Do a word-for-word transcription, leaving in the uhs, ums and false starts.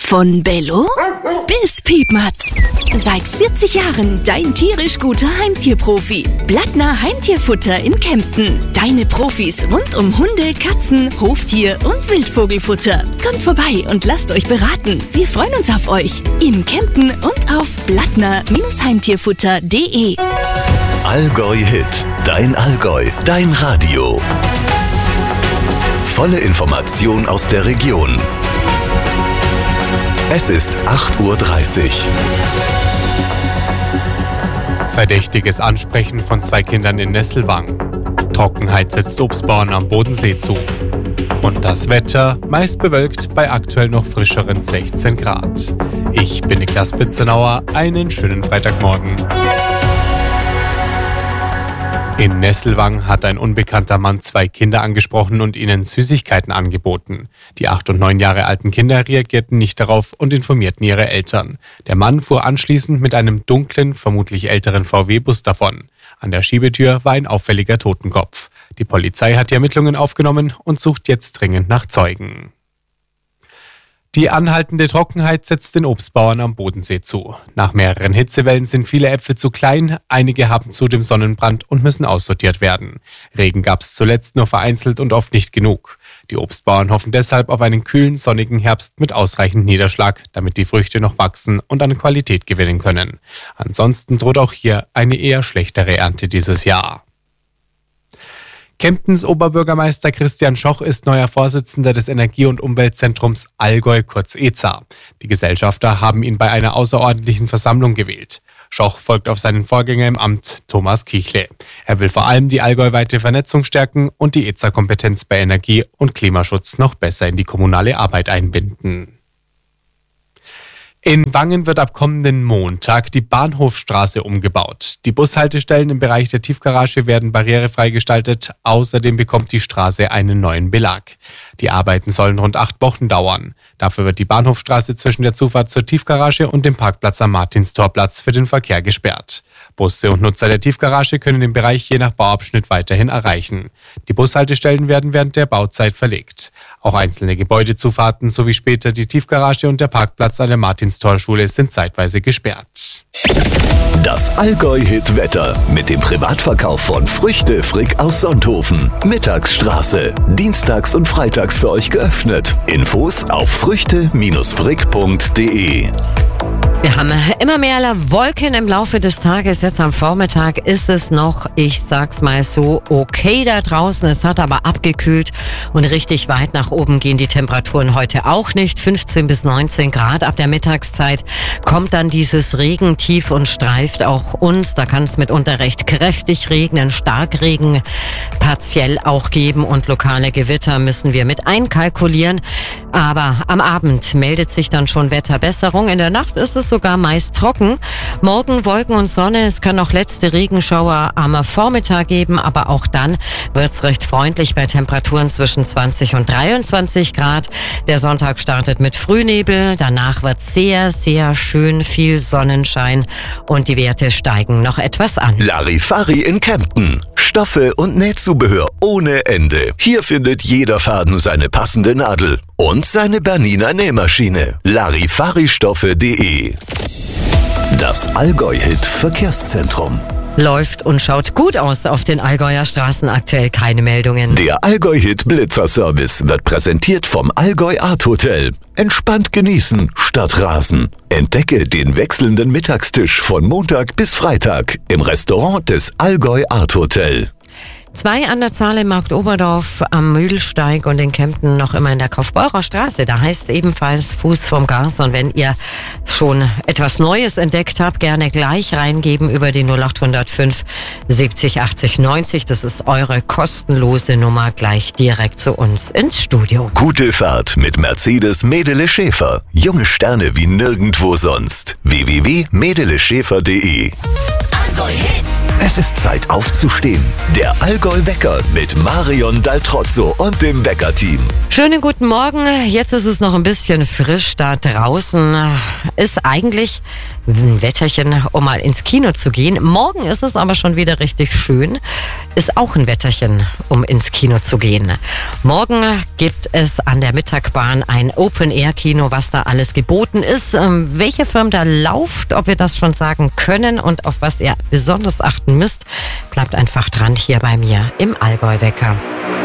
Von Bello bis Piepmatz. Seit vierzig Jahren dein tierisch guter Heimtierprofi. Blattner Heimtierfutter in Kempten. Deine Profis rund um Hunde, Katzen, Hoftier und Wildvogelfutter. Kommt vorbei und lasst euch beraten. Wir freuen uns auf euch. In Kempten und auf blattner Heimtierfutter punkt de. Allgäu Hit. Dein Allgäu. Dein Radio. Volle Information aus der Region. Es ist acht Uhr dreißig. Verdächtiges Ansprechen von zwei Kindern in Nesselwang. Trockenheit setzt Obstbauern am Bodensee zu. Und das Wetter meist bewölkt bei aktuell noch frischeren sechzehn Grad. Ich bin Niklas Bitzenauer, einen schönen Freitagmorgen. In Nesselwang hat ein unbekannter Mann zwei Kinder angesprochen und ihnen Süßigkeiten angeboten. Die acht und neun Jahre alten Kinder reagierten nicht darauf und informierten ihre Eltern. Der Mann fuhr anschließend mit einem dunklen, vermutlich älteren V W-Bus davon. An der Schiebetür war ein auffälliger Totenkopf. Die Polizei hat die Ermittlungen aufgenommen und sucht jetzt dringend nach Zeugen. Die anhaltende Trockenheit setzt den Obstbauern am Bodensee zu. Nach mehreren Hitzewellen sind viele Äpfel zu klein, einige haben zudem Sonnenbrand und müssen aussortiert werden. Regen gab es zuletzt nur vereinzelt und oft nicht genug. Die Obstbauern hoffen deshalb auf einen kühlen, sonnigen Herbst mit ausreichend Niederschlag, damit die Früchte noch wachsen und an Qualität gewinnen können. Ansonsten droht auch hier eine eher schlechtere Ernte dieses Jahr. Kemptens Oberbürgermeister Christian Schoch ist neuer Vorsitzender des Energie- und Umweltzentrums Allgäu, kurz E Z A. Die Gesellschafter haben ihn bei einer außerordentlichen Versammlung gewählt. Schoch folgt auf seinen Vorgänger im Amt, Thomas Kichle. Er will vor allem die allgäuweite Vernetzung stärken und die E Z A-Kompetenz bei Energie- und Klimaschutz noch besser in die kommunale Arbeit einbinden. In Wangen wird ab kommenden Montag die Bahnhofstraße umgebaut. Die Bushaltestellen im Bereich der Tiefgarage werden barrierefrei gestaltet. Außerdem bekommt die Straße einen neuen Belag. Die Arbeiten sollen rund acht Wochen dauern. Dafür wird die Bahnhofstraße zwischen der Zufahrt zur Tiefgarage und dem Parkplatz am Martinstorplatz für den Verkehr gesperrt. Busse und Nutzer der Tiefgarage können den Bereich je nach Bauabschnitt weiterhin erreichen. Die Bushaltestellen werden während der Bauzeit verlegt. Auch einzelne Gebäudezufahrten sowie später die Tiefgarage und der Parkplatz an der Martinstorschule sind zeitweise gesperrt. Das Allgäu-Hit-Wetter mit dem Privatverkauf von Früchte Frick aus Sonthofen. Mittagsstraße. Dienstags und freitags für euch geöffnet. Infos auf früchte Frick punkt de. Wir haben immer mehr Wolken im Laufe des Tages. Jetzt am Vormittag ist es noch, ich sag's mal so, okay da draußen. Es hat aber abgekühlt und richtig weit nach oben gehen die Temperaturen heute auch nicht. fünfzehn bis neunzehn Grad. Ab der Mittagszeit kommt dann dieses Regentief und streift auch uns. Da kann es mitunter recht kräftig regnen, Starkregen partiell auch geben und lokale Gewitter müssen wir mit einkalkulieren. Aber am Abend meldet sich dann schon Wetterbesserung. In der Nacht ist es sogar meist trocken. Morgen Wolken und Sonne. Es können auch letzte Regenschauer am Vormittag geben, aber auch dann wird es recht freundlich bei Temperaturen zwischen zwanzig und dreiundzwanzig Grad. Der Sonntag startet mit Frühnebel. Danach wird sehr, sehr schön viel Sonnenschein und die Werte steigen noch etwas an. Larifari in Kempten. Stoffe und Nähzubehör ohne Ende. Hier findet jeder Faden seine passende Nadel und seine Bernina Nähmaschine. Larifaristoffe punkt de. Das Allgäu-Hit Verkehrszentrum. Läuft und schaut gut aus auf den Allgäuer Straßen, aktuell keine Meldungen. Der Allgäu-Hit Blitzerservice wird präsentiert vom Allgäu Art Hotel. Entspannt genießen statt rasen. Entdecke den wechselnden Mittagstisch von Montag bis Freitag im Restaurant des Allgäu Art Hotel. Zwei an der Zahl im Markt Oberdorf, am Mühlsteig und in Kempten noch immer in der Kaufbeurer Straße. Da heißt ebenfalls Fuß vom Gas. Und wenn ihr schon etwas Neues entdeckt habt, gerne gleich reingeben über die null acht null fünf siebzig achtzig neunzig. Das ist eure kostenlose Nummer gleich direkt zu uns ins Studio. Gute Fahrt mit Mercedes Medele Schäfer. Junge Sterne wie nirgendwo sonst. w w w punkt medele schäfer punkt de. Es ist Zeit aufzustehen. Der Allgäu-Wecker mit Marion Daltrozzo und dem Wecker-Team. Schönen guten Morgen. Jetzt ist es noch ein bisschen frisch da draußen. Ist eigentlich Ein Wetterchen, um mal ins Kino zu gehen. Morgen ist es aber schon wieder richtig schön. Ist auch ein Wetterchen, um ins Kino zu gehen. Morgen gibt es an der Mittagbahn ein Open-Air-Kino, was da alles geboten ist. Ähm, welche Firma da läuft, ob wir das schon sagen können und auf was ihr besonders achten müsst, bleibt einfach dran hier bei mir im Allgäu-Wecker.